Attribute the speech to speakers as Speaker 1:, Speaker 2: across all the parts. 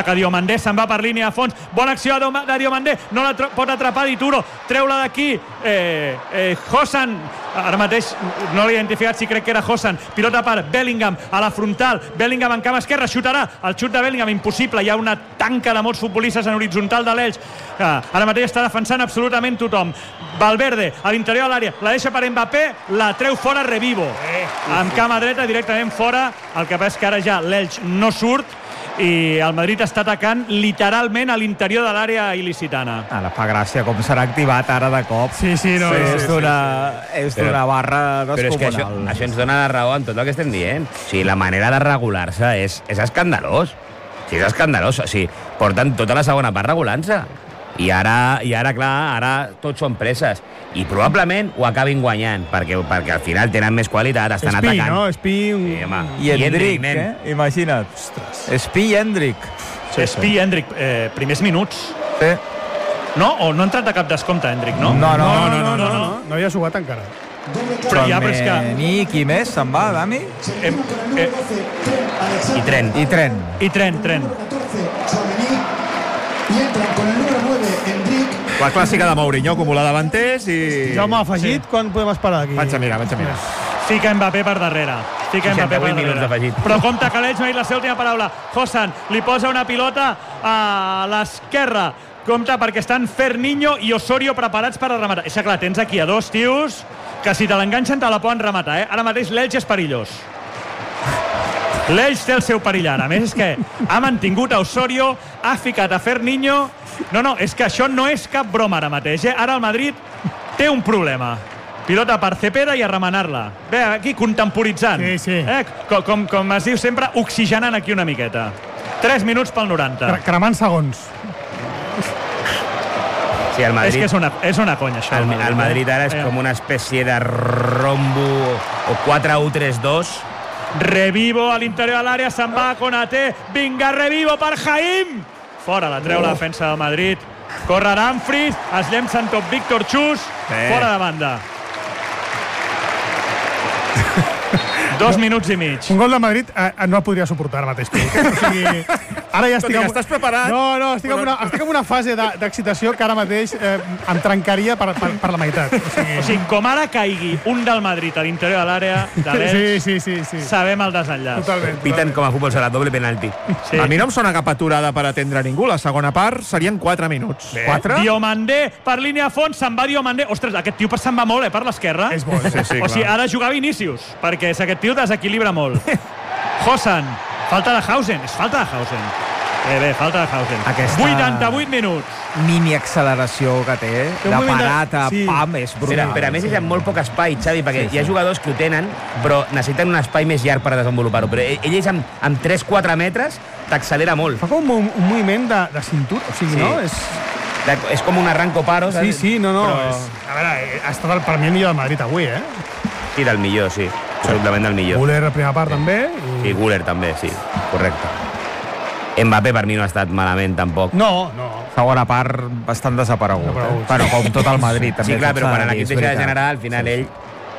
Speaker 1: que Diomandé se'n va per línia de fons. Bona acció de Diomandé, no la pot atrapar Dituro, treu-la d'aquí. Hosan, ara mateix no l'he identificat si crec que era Hosan. Pilota per Bellingham a la frontal. Bellingham en camp esquerre, xutarà. El xut de Bellingham impossible, hi ha una tanca de molts futbolistes en horitzontal de l'Elx. Ara mateix està defensant absolutament tothom. Valverde a l'interior de l'àrea, la deixa per Mbappé, la treu fora Revivo. Amb cama dreta directament fora. El que passa és que ara ja l'Elx no surt i el Madrid està atacant literalment a l'interior de l'àrea il·licitana.
Speaker 2: Ara fa gràcia com serà activat ara de cop.
Speaker 1: Sí, no.
Speaker 2: És d'una barra descomunal.
Speaker 3: Però és que això ens dona la raó en tot el que estem dient. O sigui, la manera de regular-se és escandalós. Sí, és escandalós. O sigui, porten tota la segona part regulant-se. I ara, clar, ara tots són presses. I probablement ho acabin guanyant, perquè al final tenen més qualitat, estan atacant.
Speaker 4: Espí, no?
Speaker 2: I Endrick, imagina't. Espí i Endrick.
Speaker 1: Espí i Endrick, primers minuts.
Speaker 2: Sí.
Speaker 1: No? O no ha entrat a cap descompte, Endrick, no?
Speaker 4: No havia jugat encara.
Speaker 1: Però és que...
Speaker 2: Nick i més, se'n va, Dami?
Speaker 3: I Tren.
Speaker 1: I Tren.
Speaker 5: La clàssica de Mourinho, acumular davanters i...
Speaker 4: Jaume ha afegit, quan podem esperar d'aquí?
Speaker 5: Vaig a mirar.
Speaker 1: Fica Mbappé per darrere.
Speaker 3: 68 minuts d'afegit.
Speaker 1: Però compte que l'Elx no ha dit la seva última paraula. Hosan li posa una pilota a l'esquerra. Compte perquè estan Ferninho i Osorio preparats per a rematar. És que clar, tens aquí a dos tios que si te l'enganxen te la poden rematar. Ara mateix l'Elx és perillós. L'Elx té el seu perill ara. A més, és que ha mantingut a Osorio, ha ficat a Ferninho... No, és que això no és cap broma ara mateix. Ara el Madrid té un problema. Pilota per Cepeda i a remenar-la. Bé, aquí contemporitzant.
Speaker 4: Sí.
Speaker 1: Com es diu sempre, oxigenant aquí una miqueta. 3 minuts pel 90.
Speaker 4: Cremant segons.
Speaker 3: Sí, el Madrid...
Speaker 1: És que és una conya, això.
Speaker 3: El Madrid ara és com una espècie de rombo o 4-1-3-2.
Speaker 1: Revivo a l'interior de l'àrea, se'n va a Konaté. Vinga, Revivo per Jaim. Fora, la treu la defensa del Madrid. Corre Dumfries, es llença en top Víctor Chus, fora de banda. 2 minuts i mig.
Speaker 4: Un gol de Madrid no el podria suportar ara mateix. O sigui, ara ja estic...
Speaker 5: Estàs preparat?
Speaker 4: No, estic en una fase d'excitació que ara mateix em trencaria per la meitat.
Speaker 1: O sigui, com ara caigui un del Madrid a l'interior de l'àrea de l'Elx,
Speaker 4: sí.
Speaker 1: sabem el desenllaç.
Speaker 4: Totalment.
Speaker 3: Piten com a futbol serà doble penalti.
Speaker 5: Sí. A mi no em sona cap aturada per atendre ningú. La segona part serien 4 minuts.
Speaker 4: 4?
Speaker 1: Diomandé per línia a fons, se'n va Diomandé. Ostres, aquest tio se'n va molt, per l'esquerra.
Speaker 4: És bo.
Speaker 5: Sí,
Speaker 1: o sigui, ha de jugar Vinícius, perquè és aquest tio desequilibra molt. Hosan, falta de Hausen. És falta de Hausen. Bé, falta de Hausen.
Speaker 2: Aquesta
Speaker 1: 88 minuts.
Speaker 2: Mini acceleració que té, de parat a pam, és brutal.
Speaker 3: Però a més és amb molt poc espai, Xavi, perquè hi ha jugadors que ho tenen, però necessiten un espai més llarg per desenvolupar-ho. Però ell és amb 3-4 metres, t'accelera molt.
Speaker 4: Fa com un moviment de cintura, o sigui, no?
Speaker 3: És com un arranco paro.
Speaker 4: Sí, no. A veure, ha estat per mi el millor del Madrid avui,
Speaker 3: Sí, del millor, sí. Absolutament del millor.
Speaker 4: Güler a primera part també.
Speaker 3: I Güler també, sí. Correcte. Mbappé per mi no ha estat malament tampoc.
Speaker 4: No.
Speaker 2: Segona part bastant desaparegut. Però com tot el Madrid també.
Speaker 3: Sí, clar, però quan l'equip deixa de generar, al final ell...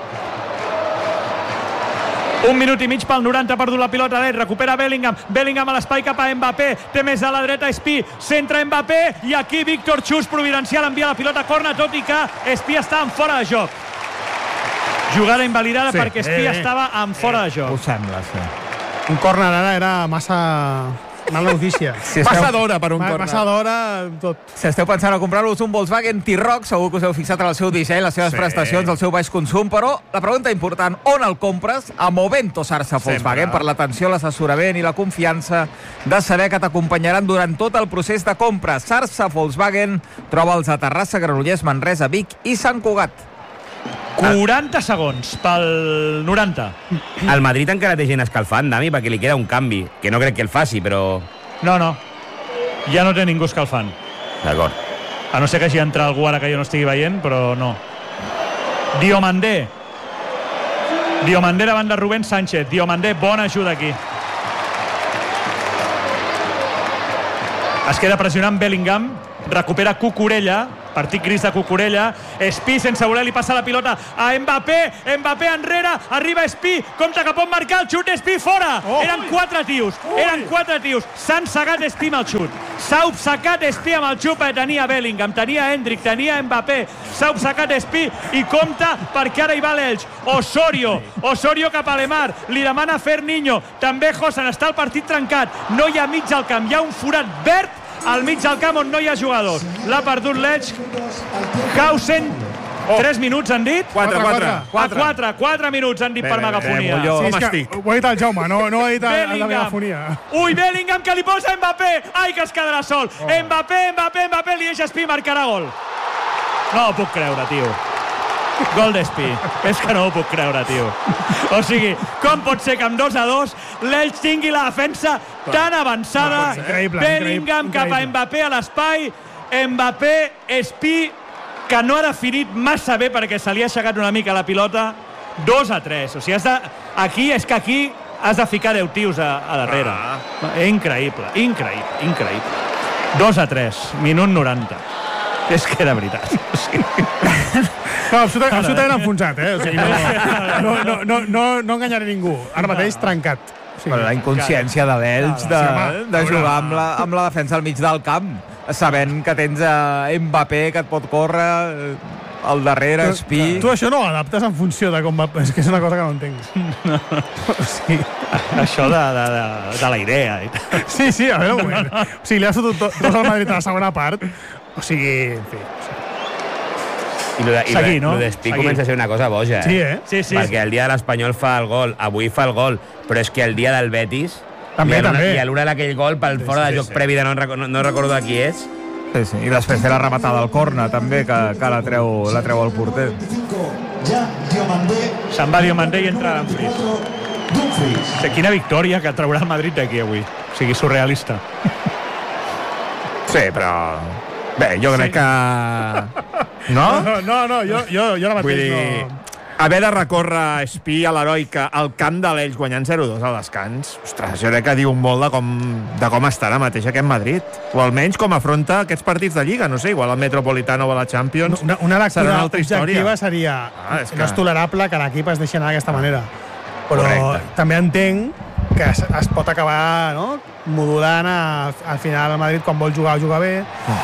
Speaker 1: 1 minut i mig pel 90, ha perdut la pilota d'ell, recupera Bellingham a l'espai cap a Mbappé, té més a la dreta Espí, centra Mbappé i aquí Víctor Chus, providencial, envia la pilota a corna, tot i que Espí està en fora de joc. Jugada invalidada perquè Espí estava en fora de joc.
Speaker 2: Ho sembla, sí.
Speaker 4: Un córner ara era massa mala notícia.
Speaker 5: Passa d'hora per un córner.
Speaker 4: Passa d'hora tot.
Speaker 2: Si esteu pensant a comprar-vos un Volkswagen T-Roc, segur que us heu fixat en el seu disseny, les seves prestacions, el seu baix consum, però la pregunta important, on el compres? A Movento Sarsa Volkswagen, per l'atenció, l'assessorament i la confiança de saber que t'acompanyaran durant tot el procés de compra. Sarsa Volkswagen, troba'ls a Terrassa, Granollers, Manresa, Vic i Sant Cugat.
Speaker 1: 40 segons pel 90.
Speaker 3: El Madrid encara té gent escalfant, Dami, perquè li queda un canvi, que no crec que el faci, però...
Speaker 1: No. Ja no té ningú escalfant.
Speaker 3: D'acord.
Speaker 1: A no ser que hagi entrat algú ara que jo no estigui veient, però no. Diomandé davant de Rubén Sánchez. Diomandé, bona ajuda aquí. Es queda pressionant Bellingham. recupera Cucurella, partit gris de Cucurella. Espí sense voler li passa la pilota a Mbappé enrere, arriba Espí, compta que pot marcar el xut d'Espí, fora. Eren 4 tios, s'han cegat Espí amb el xut, s'ha obcecat Espí amb el xut, tenia Bellingham, tenia Endrick, tenia Mbappé, s'ha obcecat Espí i compta perquè ara hi va l'Elx. Osorio cap a Lemar, li demana Ferninho, també Hosan, està el partit trencat, no hi ha mig al camp, hi ha un forat verd al mig del camp on no hi ha jugadors. L'ha perdut l'Elx. Hausen, 3 minuts han dit? 4 minuts han dit per megafonia.
Speaker 4: Sí, és que ho ha dit el Jaume, no ho ha dit la megafonia.
Speaker 1: Ui, Bellingham, que li posa Mbappé. Ai, que es quedarà sol. Mbappé, li deixa Espí, marcarà gol. No ho puc creure, tio. Gol d'Espí. És que no ho puc creure, tio. O sigui, com pot ser que amb 2-2 l'Elx tingui la defensa tan avançada? Bellingham cap a Mbappé a l'espai. Mbappé, Espí, que no ha definit massa bé perquè se li ha aixecat una mica la pilota. 2-3. O sigui, aquí has de ficar 10 tios a darrere. Increïble. 2-3. Minut 90. És que era veritat.
Speaker 4: No, absolutament enfonsat, O sigui, no enganyaré ningú. Ara mateix trencat.
Speaker 2: Però la inconsciència de l'Elx de jugar amb la defensa al mig del camp, sabent que tens Mbappé que et pot córrer al darrere, Espí...
Speaker 4: Tu això no ho adaptes en funció de com va... És que és una cosa que no entenc.
Speaker 1: Sí. Això de la idea.
Speaker 4: Sí, a veure un moment. O sigui, li ha fotut dos al Madrid a la segona part. O sigui, en fi...
Speaker 3: I lo d'Espí comença a ser una cosa boja,
Speaker 1: Sí.
Speaker 3: Perquè el dia de l'Espanyol fa el gol, avui fa el gol, però és que el dia del Betis
Speaker 4: també.
Speaker 3: I a l'hora d'aquell gol pel fora de joc previ de no recordo de qui és.
Speaker 2: Sí. I després fer la rematada al corna també, que la treu el porter.
Speaker 1: Se'n va Diomandé i entra Dumfries. Quina victòria que traurà el Madrid d'aquí avui. O sigui, surrealista.
Speaker 5: Sí, però... Bé, jo crec que... No?
Speaker 4: No, jo ara mateix
Speaker 5: vull dir, haver de recórrer Espí a l'heroica al camp de l'Elx guanyant 0-2 al descans, ostres, jo crec que diu molt de com està ara mateix aquest Madrid, o almenys com afronta aquests partits de Lliga, no sé, igual al Metropolitano o a la Champions.
Speaker 4: Una lectura objectiva seria no és tolerable que l'equip es deixi anar d'aquesta manera, però també entenc que es pot acabar modulant al final el Madrid quan vol jugar o jugar bé.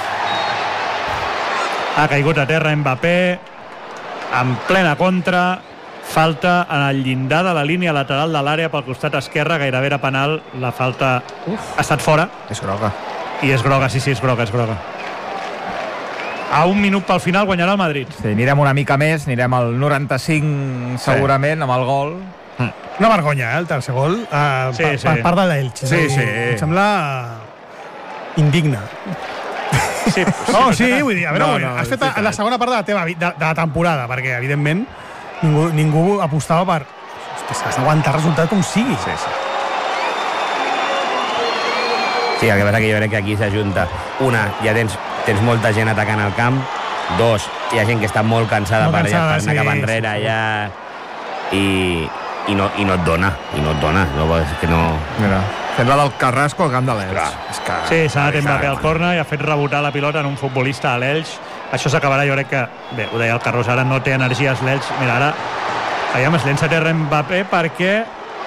Speaker 1: Ha caigut a terra Mbappé en plena contra, falta en el llindar de la línia lateral de l'àrea pel costat esquerre, gairebé era penal, la falta ha estat fora.
Speaker 5: És groga.
Speaker 1: I és groga, sí, és groga. A un minut pel final guanyarà el Madrid.
Speaker 2: Sí, anirem una mica més, anirem al 95 segurament, amb el gol.
Speaker 4: Una vergonya, el tercer gol, per part de l'Elx.
Speaker 5: Sí.
Speaker 4: Em sembla indigne.
Speaker 1: Sí,
Speaker 4: vull dir, a veure, has fet la segona part de la temporada, perquè, evidentment, ningú apostava per... Has d'aguantar el resultat com sigui.
Speaker 3: Sí, el que passa que jo crec que aquí s'ajunta. Una, ja tens molta gent atacant al camp. Dos, hi ha gent que està molt cansada per anar cap enrere ja... I no et dona. No, és que no...
Speaker 5: Mira, fent la del Carrasco al camp de l'Elx.
Speaker 1: Sí, s'ha anat Mbappé al corner i ha fet rebotar la pilota en un futbolista a l'Elx. Això s'acabarà, jo crec que... Bé, ho deia el Carlos, ara no té energies l'Elx. Mira, ara... Aviam, es llença a terra Mbappé perquè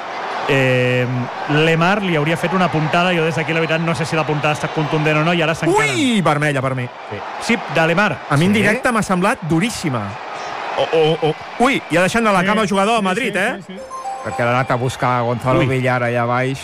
Speaker 1: Lemar li hauria fet una puntada. Jo des d'aquí, la veritat, no sé si la puntada ha estat contundent o no, i ara s'encara...
Speaker 5: Ui, vermella per mi.
Speaker 1: Sí, de Lemar.
Speaker 5: A mi en directe m'ha semblat duríssima. Ui, ja deixant de la cama el jugador a Madrid,
Speaker 4: Sí.
Speaker 2: Perquè l'ha anat a buscar Gonzalo Villar allà baix.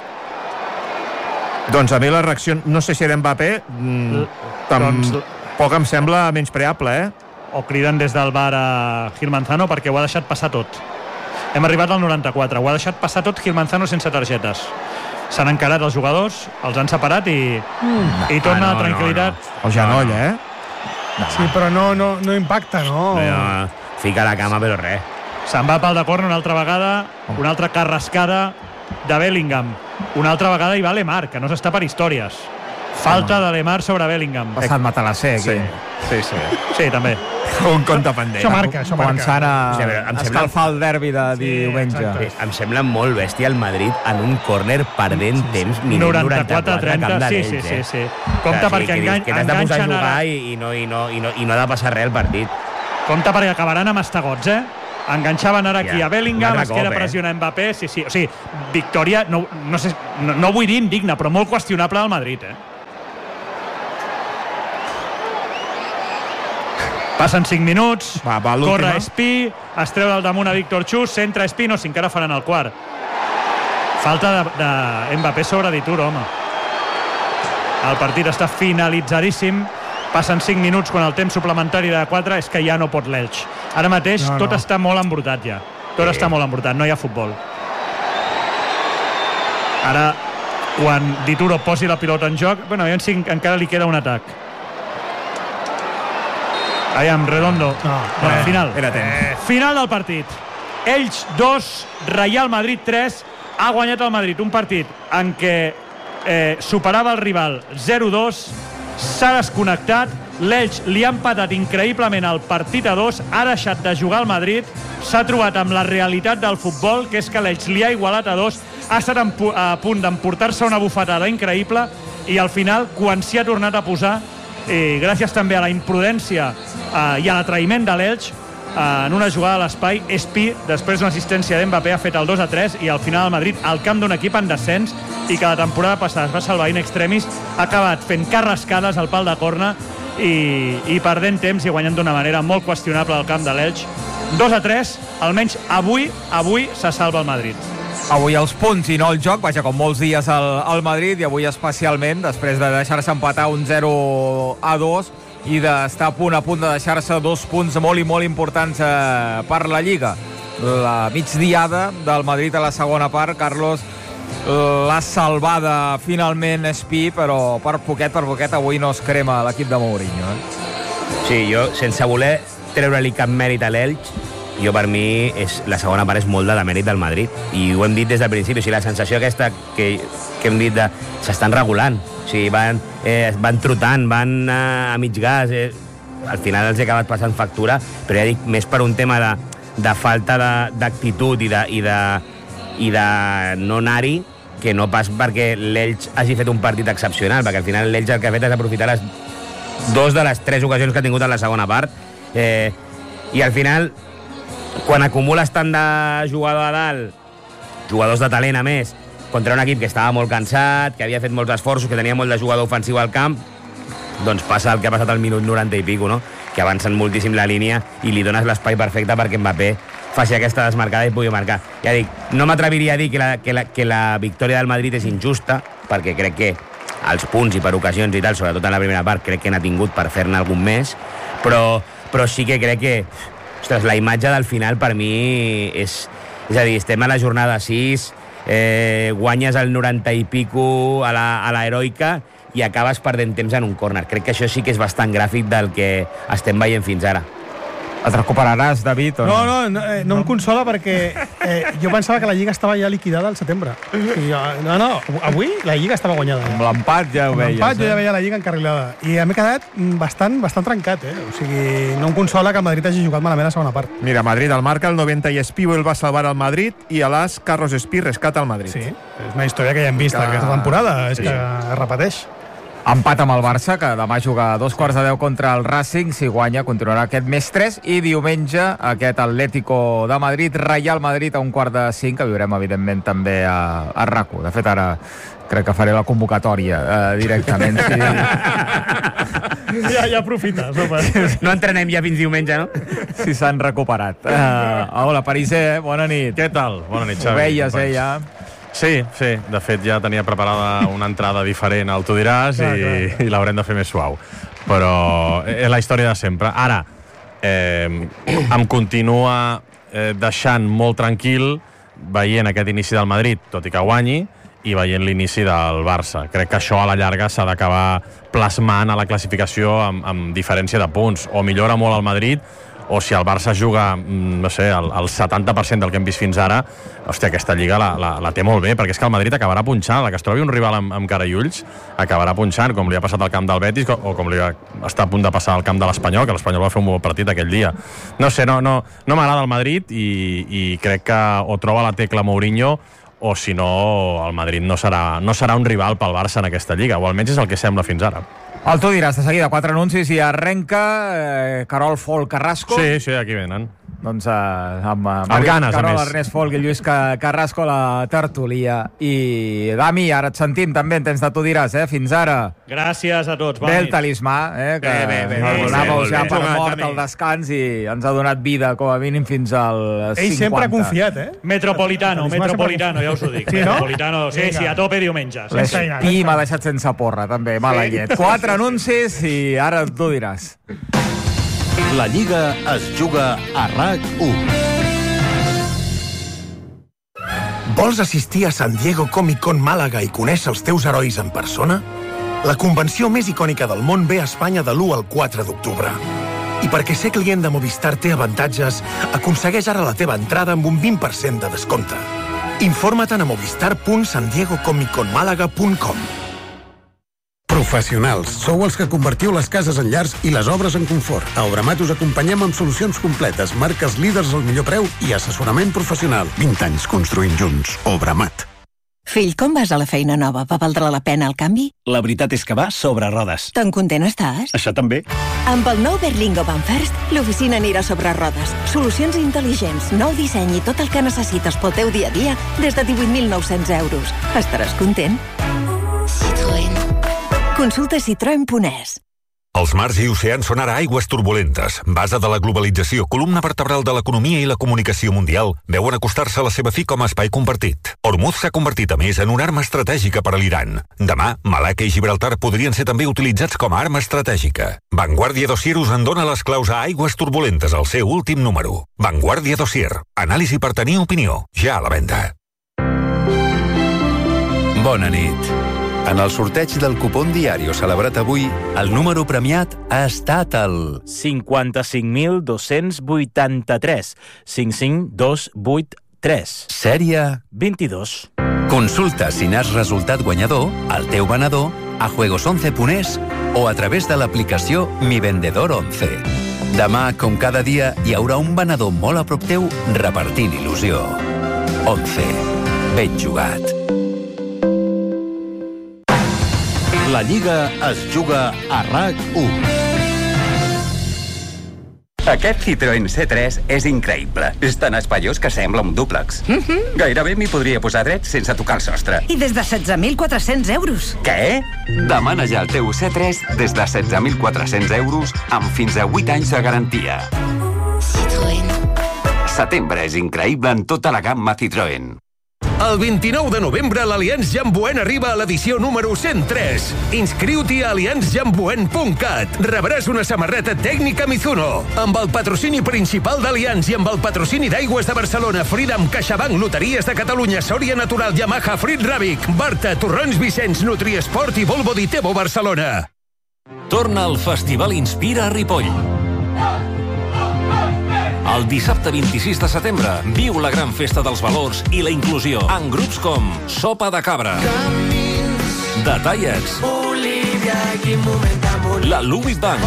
Speaker 5: Doncs a mi la reacció, no sé si era Mbappé, tampoc em sembla menyspreable,
Speaker 1: O criden des del bar a Gil Manzano perquè ho ha deixat passar tot. Hem arribat al 94, ho ha deixat passar tot Gil Manzano sense targetes. S'han encarat els jugadors, els han separat i torna la tranquil·litat.
Speaker 5: El genoll,
Speaker 4: Sí, però no impacta, no?
Speaker 3: Fica la cama, però res.
Speaker 1: Se'n va pal de corna una altra vegada, una altra carrascada de Bellingham. Una altra vegada hi va Lemar, que no s'està per històries. Falta de Lemar sobre Bellingham.
Speaker 2: Passat Matalasser, aquí.
Speaker 1: Sí, també.
Speaker 5: Un compte pendent.
Speaker 4: Això marca.
Speaker 2: Començant a escalfar el derbi de diumenge.
Speaker 3: Em sembla molt bèstia el Madrid en un córner perdent temps, minut 94-30.
Speaker 1: Sí. Compte perquè
Speaker 3: que t'has de posar a
Speaker 1: enganxen
Speaker 3: jugar
Speaker 1: ara.
Speaker 3: i no ha de passar res al partit.
Speaker 1: Compte perquè acabaran amb estagots, Enganxaven ara aquí a Bellingham, es queda
Speaker 3: cop,
Speaker 1: pressionant Mbappé. Sí. O sigui, victòria, no sé, no vull dir indigna, però molt qüestionable al Madrid, Passen 5 minuts, corre Espí, es treu del damunt a Víctor Chus, centra Espí, no, si encara faran el quart. Falta de Mbappé sobre Dituro, home. El partit està finalitzadíssim. Passen 5 minuts quan el temps suplementari de 4 és que ja no pot l'Elx. Ara mateix tot està molt embrutat ja. Tot està molt embrutat, no hi ha futbol. Ara, quan Dituro posi la pilota en joc, bueno, aviam si encara li queda un atac. Aviam, Redondo. Final.
Speaker 5: Era temps.
Speaker 1: Final del partit. Elx 2, Real Madrid 3. Ha guanyat el Madrid un partit en què superava el rival 0-2, s'ha desconnectat, l'Elx li ha empatat increïblement el partit a 2, ha deixat de jugar al Madrid, s'ha trobat amb la realitat del futbol, que és que l'Elx li ha igualat a 2, ha estat a punt d'emportar-se una bufetada increïble i al final, quan s'hi ha tornat a posar, gràcies també a la imprudència i a l'atraïment de l'Elx, en una jugada a l'espai, Espí, després d'una assistència d'Mbappé, ha fet el 2-3 i al final el Madrid, al camp d'un equip en descens i que la temporada passada es va salvar in extremis, ha acabat fent carrascades al pal de corna i perdent temps i guanyant d'una manera molt qüestionable al camp de l'Elx. 2-3, almenys avui se salva el Madrid.
Speaker 2: Avui els punts i no el joc, vaja, com molts dies al Madrid, i avui especialment, després de deixar-se empatar un 0-2 i d'estar a punt de deixar-se 2 punts molt i molt importants per la Lliga. La migdiada del Madrid a la segona part, Carlos, l'ha salvada finalment Espí, però per poquet avui no es crema l'equip de Mourinho.
Speaker 3: Sí, jo, sense voler treure-li cap mèrit a l'Elx, jo per mi la segona part és molt de mèrit del Madrid i ho hem dit des del principi, o sigui, la sensació aquesta que hem dit de s'estan regulant, o sigui, van trotant, van a mig gas, al final els he acabat passant factura, però ja dic, més per un tema de falta d'actitud i de no anar-hi, que no pas perquè l'Elx hagi fet un partit excepcional, perquè al final l'Elx el que ha fet és aprofitar les 2 de les 3 ocasions que ha tingut en la segona part, i al final quan acumules tant de jugador a dalt, jugadors de talent a més, contra un equip que estava molt cansat, que havia fet molts esforços, que tenia molt de jugador ofensiu al camp, doncs passa el que ha passat al minut 90 i pico, no? Que avancen moltíssim la línia i li dones l'espai perfecte perquè Mbappé faci aquesta desmarcada i pugui marcar. Ja dic, no m'atreviria a dir que la victòria del Madrid és injusta, perquè crec que els punts i per ocasions i tal, sobretot en la primera part, crec que n'ha tingut per fer-ne algun més, però sí que crec que ostres, la imatge del final per mi és a dir, estem a la jornada 6, guanyes el 90 i pico a la heroica i acabes perdent temps en un córner. Crec que això sí que és bastant gràfic del que estem veient fins ara.
Speaker 2: Et recuperaràs, David? O
Speaker 4: no em consola perquè jo pensava que la Lliga estava ja liquidada al setembre. No, avui la Lliga estava guanyada.
Speaker 2: Amb l'empat ja ho veies.
Speaker 4: Amb l'empat jo ja veia la Lliga encarrilada. I m'he quedat bastant trencat, O sigui, no em consola que el Madrid hagi jugat malament la segona part.
Speaker 5: Mira, Madrid el marca el 90 i Espí el va salvar al Madrid i a l'as Carlos Espí rescata el Madrid.
Speaker 4: Sí, és una història que ja hem vist aquesta temporada, és que es repeteix.
Speaker 2: Empat amb el Barça, que demà juga a 2:15 contra el Racing. Si guanya, continuarà aquest més 3. I diumenge, aquest Atlético de Madrid, Real Madrid a 4:45, que viurem, evidentment, també a RAC1. De fet, ara crec que faré la convocatòria directament. Sí.
Speaker 1: Ja aprofites.
Speaker 3: No entrenem ja fins diumenge, no?
Speaker 2: Si s'han recuperat. Hola, Pariser, bona nit.
Speaker 6: Què tal? Bona nit, Xavi.
Speaker 2: Ho veies, ja?
Speaker 6: Sí. De fet, ja tenia preparada una entrada diferent, tu diràs, i l'haurem de fer més suau. Però és la història de sempre. Ara, em continua deixant molt tranquil veient aquest inici del Madrid, tot i que guanyi, i veient l'inici del Barça. Crec que això a la llarga s'ha d'acabar plasmant a la classificació amb diferència de punts. O millora molt el Madrid o si el Barça juga, no sé, el 70% del que hem vist fins ara, hòstia, aquesta Lliga la té molt bé, perquè és que el Madrid acabarà punxant, la que es trobi un rival amb cara i ulls, acabarà punxant, com li ha passat al camp del Betis o com li està a punt de passar al camp de l'Espanyol, que l'Espanyol va fer un bon partit aquell dia. No sé, no m'agrada el Madrid i crec que o troba la tecla Mourinho o si no, el Madrid no serà un rival pel Barça en aquesta Lliga, o almenys és el que sembla fins ara.
Speaker 2: El tu diràs, de seguida, 4 anuncis i arrenca Carol Folk Carrasco.
Speaker 6: Sí, aquí venen.
Speaker 2: Doncs amb
Speaker 6: ganes,
Speaker 2: Carol, Ernest Folk i Lluís Carrasco a la tertúlia. I Dami, ara et sentim també en temps de tu diràs, fins ara.
Speaker 1: Gràcies a tots,
Speaker 2: Bé el talismà, que el donàveu ja per mort al descans i ens ha donat vida com a mínim fins al 50.
Speaker 4: Ell sempre ha confiat,
Speaker 1: Metropolitano, ja us ho dic.
Speaker 4: Sí, no?
Speaker 1: Metropolitano, sí, a tope diumenges.
Speaker 2: L'Espí m'ha deixat sense porra, també, mala llet. 4 anuncis i ara tu diràs.
Speaker 7: La Lliga es juga a RAC1.
Speaker 8: Vols assistir a San Diego Comic Con Màlaga i conèixer els teus herois en persona? La convenció més icònica del món ve a Espanya de l'1 al 4 d'octubre. I perquè ser client de Movistar té avantatges, aconsegueix ara la teva entrada amb un 20% de descompte. Informa't a movistar.sandiegocomicconmalaga.com.
Speaker 9: Professionals, sou els que convertiu les cases en llars i les obres en confort. A Obramat us acompanyem amb solucions completes, marques líders al millor preu i assessorament professional. 20 anys construint junts. Obramat.
Speaker 10: Fill, com vas a la feina nova? Va valdre la pena el canvi?
Speaker 11: La veritat és que va sobre rodes.
Speaker 10: Tan content estàs?
Speaker 11: Això també.
Speaker 10: Amb el nou Berlingo Van First, l'oficina anirà sobre rodes. Solucions intel·ligents, nou disseny i tot el que necessites pel teu dia a dia des de 18.900 euros. Estaràs content? Citroën. Consulta citroen.es.
Speaker 12: Els mars i oceans són ara aigües turbulentes. Base de la globalització, columna vertebral de l'economia i la comunicació mundial, veuen acostar-se a la seva fi com a espai compartit. Hormuz s'ha convertit, a més, en una arma estratègica per a l'Iran. Demà, Malacca i Gibraltar podrien ser també utilitzats com a arma estratègica. Vanguardia Dossier us en dona les claus a aigües turbulentes al seu últim número. Vanguardia Dossier. Anàlisi per tenir opinió. Ja a la venda.
Speaker 7: Bona nit. En el sorteig del cupón diario celebrat avui, el número premiat ha estat el
Speaker 13: 55.283. 55283.
Speaker 7: Sèrie
Speaker 13: 22.
Speaker 7: Consulta si n'has resultat guanyador, al teu venedor, a juegos11.es o a través de l'aplicació Mi Vendedor 11. Demà, com cada dia, hi haurà un venedor molt a prop teu repartint il·lusió. 11. Ben jugat. La Lliga es juga a RAC1.
Speaker 14: Aquest Citroën C3 és increïble. És tan espaiós que sembla un dúplex. Gairebé m'hi podria posar dret sense tocar el sostre.
Speaker 10: I des de 16.400 euros.
Speaker 14: Què? Demana ja el teu C3 des de 16.400 euros amb fins a 8 anys de garantia. Citroën. Setembre és increïble en tota la gamma Citroën.
Speaker 15: El 29 de novembre l'Allianz Jamboen arriba a l'edició número 103. Inscriu-t'hi a allianzjamboen.cat. Rebràs una samarreta tècnica Mizuno. Amb el patrocini principal d'Allianz i amb el patrocini d'Aigües de Barcelona, Freedom, CaixaBank, Loteries de Catalunya, Sòria Natural, Yamaha, Frit Ràbic, Barta, Torrons Vicenç, Nutriesport i Volvo Ditebo Barcelona.
Speaker 16: Torna al Festival Inspira a Ripoll. El dissabte 26 de setembre viu la gran festa dels valors i la inclusió en grups com Sopa de Cabra, Detallets, la Lubid Bank,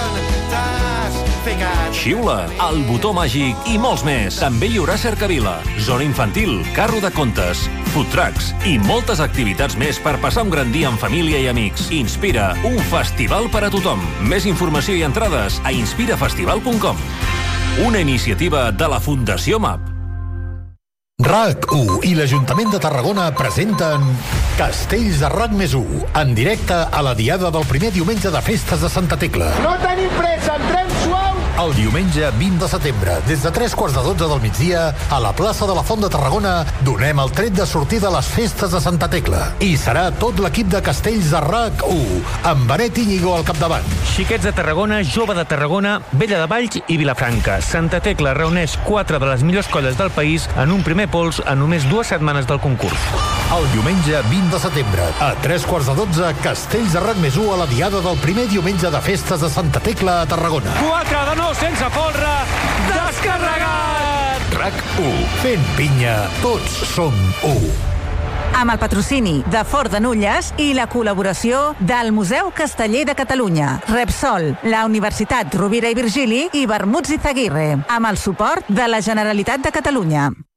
Speaker 16: Xiula, El Botó Màgic i molts més. També hi haurà cercavila, zona infantil, carro de contes, food trucks i moltes activitats més per passar un gran dia amb família i amics. Inspira, un festival per a tothom. Més informació i entrades a inspirafestival.com. Una iniciativa de la Fundació MAP.
Speaker 17: RAC1 i l'Ajuntament de Tarragona presenten Castells de RAC+1 en directe a la diada del primer diumenge de festes de Santa Tecla.
Speaker 18: No tenim pressa, entrem suau!
Speaker 17: El diumenge 20 de setembre, des de 3:45 del migdia, a la plaça de la Font de Tarragona, donem el tret de sortida a les festes de Santa Tecla. I serà tot l'equip de Castells de RAC1, amb Benet Íñigo al capdavant.
Speaker 19: Xiquets de Tarragona, Jove de Tarragona, Vella de Valls i Vilafranca. Santa Tecla reuneix 4 de les millors colles del país en un primer pols a només 2 setmanes del concurs.
Speaker 17: El diumenge 20 de setembre, a 3:15, Castells de RAC+1 a la diada del primer diumenge de festes de Santa Tecla a Tarragona.
Speaker 19: 4 de no ser
Speaker 1: sense folre, descarregat!
Speaker 17: RAC1. Fent pinya, tots som u.
Speaker 20: Amb el patrocini de Ford de Nulles i la col·laboració del Museu Casteller de Catalunya, Repsol, la Universitat Rovira i Virgili i Bermuts i Zaguirre, amb el suport de la Generalitat de Catalunya.